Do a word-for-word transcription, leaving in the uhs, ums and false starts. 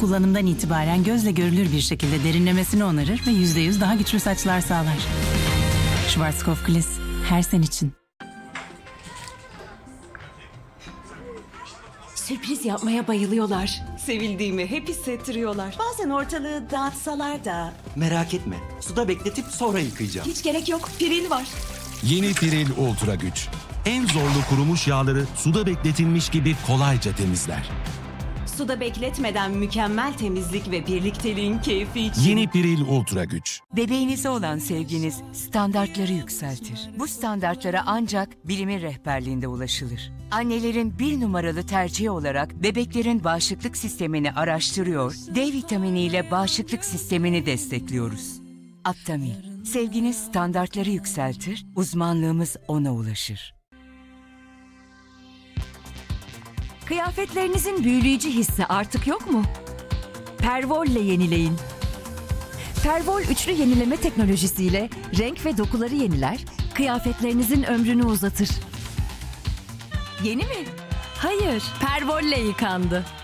kullanımdan itibaren gözle görülür bir şekilde derinlemesine onarır ve yüzde yüz daha güçlü saçlar sağlar. Schwarzkopf Gliss, her sen için. Sürpriz yapmaya bayılıyorlar. Sevildiğimi hep hissettiriyorlar. Bazen ortalığı dağıtsalar da. Merak etme. Suda bekletip sonra yıkayacağım. Hiç gerek yok. Piril var. Yeni Piril Ultra Güç. En zorlu kurumuş yağları suda bekletilmiş gibi kolayca temizler. Suda bekletmeden mükemmel temizlik ve birlikteliğin keyfi için. Yeni Piril Ultra Güç. Bebeğinize olan sevginiz standartları yükseltir. Bu standartlara ancak bilimin rehberliğinde ulaşılır. Annelerin bir numaralı tercihi olarak bebeklerin bağışıklık sistemini araştırıyor, D vitaminiyle bağışıklık sistemini destekliyoruz. Aptamil, sevginiz standartları yükseltir, uzmanlığımız ona ulaşır. Kıyafetlerinizin büyüleyici hissi artık yok mu? Pervol ile yenileyin. Pervol üçlü yenileme teknolojisiyle renk ve dokuları yeniler, kıyafetlerinizin ömrünü uzatır. Yeni mi? Hayır, Pervol ile yıkandı.